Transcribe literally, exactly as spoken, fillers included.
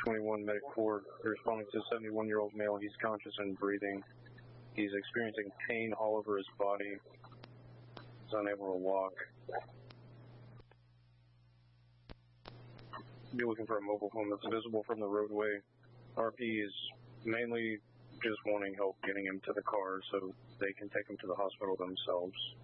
twenty-one Medic Corps responding to a seventy-one-year-old male. He's conscious and breathing. He's experiencing pain all over his body. He's unable to walk. Be looking for a mobile home that's visible from the roadway. R P is mainly just wanting help getting him to the car so they can take him to the hospital themselves.